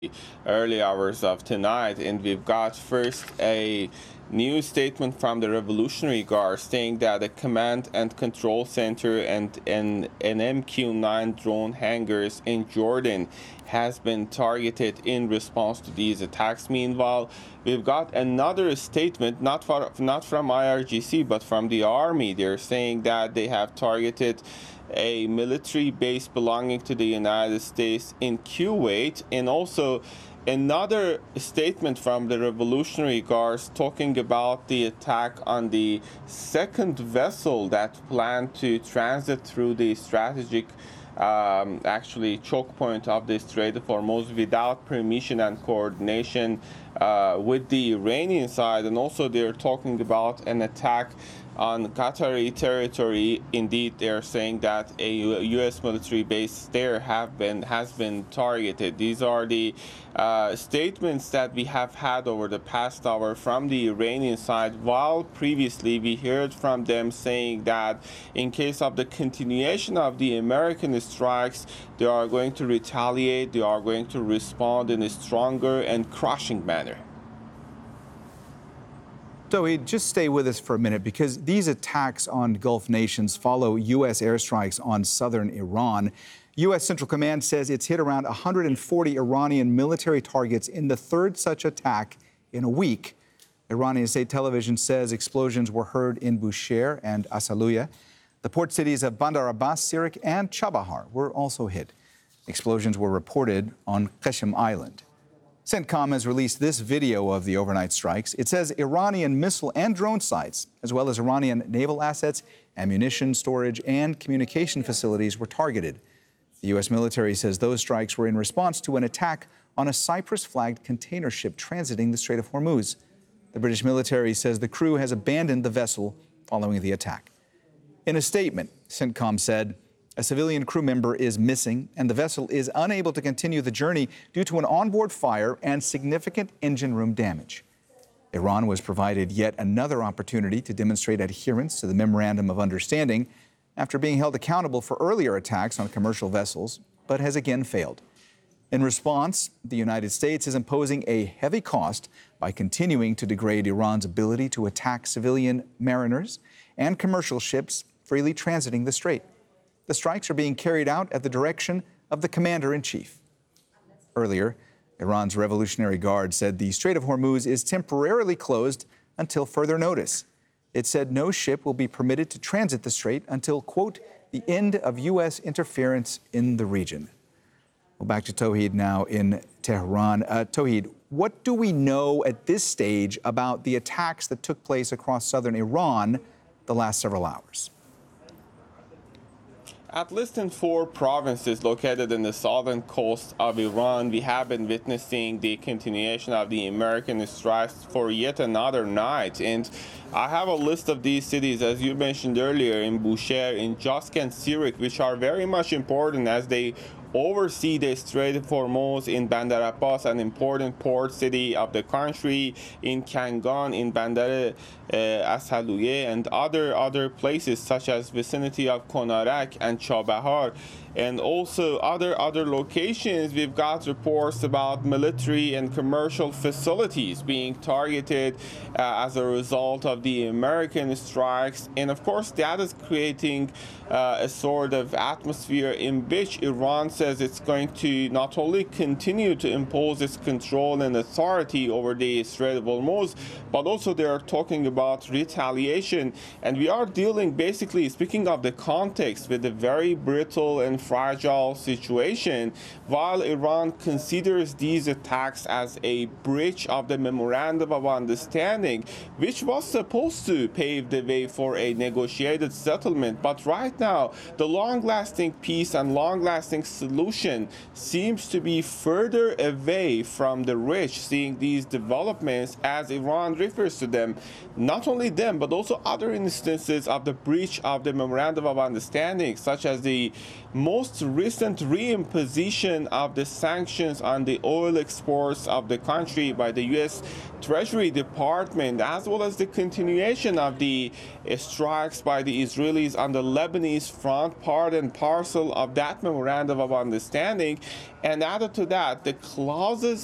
early hours of tonight, and we've got first a new statement from the Revolutionary Guard saying that a command and control center and an MQ-9 drone hangars in Jordan has been targeted in response to these attacks. Meanwhile, we've got another statement, not from IRGC, but from the army. They're saying that they have targeted a military base belonging to the United States in Kuwait, and also another statement from the Revolutionary Guards talking about the attack on the second vessel that planned to transit through the strategic actually choke point of the Strait of Hormuz without permission and coordination with the Iranian side. And also they're talking about an attack on Qatari territory. Indeed, they're saying that a U.S. military base there has been targeted. These are the statements that we have had over the past hour from the Iranian side, while previously we heard from them saying that in case of the continuation of the American strikes, they are going to retaliate, they are going to respond in a stronger and crushing manner. So just stay with us for a minute, because these attacks on Gulf nations follow U.S. airstrikes on southern Iran. U.S. Central Command says it's hit around 140 Iranian military targets in the third such attack in a week. Iranian state television says explosions were heard in Bushehr and Asaluya. The port cities of Bandar Abbas, Sirik, and Chabahar were also hit. Explosions were reported on Qashm Island. CENTCOM has released this video of the overnight strikes. It says Iranian missile and drone sites, as well as Iranian naval assets, ammunition storage, and communication facilities were targeted. The U.S. military says those strikes were in response to an attack on a Cyprus-flagged container ship transiting the Strait of Hormuz. The British military says the crew has abandoned the vessel following the attack. In a statement, CENTCOM said, a civilian crew member is missing, and the vessel is unable to continue the journey due to an onboard fire and significant engine room damage. Iran was provided yet another opportunity to demonstrate adherence to the Memorandum of Understanding after being held accountable for earlier attacks on commercial vessels, but has again failed. In response, the United States is imposing a heavy cost by continuing to degrade Iran's ability to attack civilian mariners and commercial ships freely transiting the strait. The strikes are being carried out at the direction of the commander-in-chief. Earlier, Iran's Revolutionary Guard said the Strait of Hormuz is temporarily closed until further notice. It said no ship will be permitted to transit the strait until, quote, the end of U.S. interference in the region. Well, back to Tauhid now in Tehran. Tauhid, what do we know at this stage about the attacks that took place across southern Iran the last several hours? At least in 4 provinces located in the southern coast of Iran, we have been witnessing the continuation of the American strikes for yet another night. And I have a list of these cities, as you mentioned earlier, in Bushehr, in Jask and Sirik, which are very much important as they oversee the Strait of Hormuz, in Bandar Abbas, an important port city of the country, in Kangan, in Bandar Asaluye, and other places such as vicinity of Konarak and Chabahar. And also other locations, we've got reports about military and commercial facilities being targeted as a result of the American strikes. And of course, that is creating a sort of atmosphere in which Iran says it's going to not only continue to impose its control and authority over the Strait of Hormuz, but also they are talking about retaliation. And we are dealing, basically speaking of the context, with a very brittle and fragile situation, while Iran considers these attacks as a breach of the Memorandum of Understanding, which was supposed to pave the way for a negotiated settlement. But right now, the long-lasting peace and long-lasting solution seems to be further away from the reach, seeing these developments, as Iran refers to them, not only them, but also other instances of the breach of the Memorandum of Understanding, such as the most recent reimposition of the sanctions on the oil exports of the country by the U.S. Treasury Department, as well as the continuation of the strikes by the Israelis on the Lebanese front, part and parcel of that Memorandum of understanding. And added to that, the clauses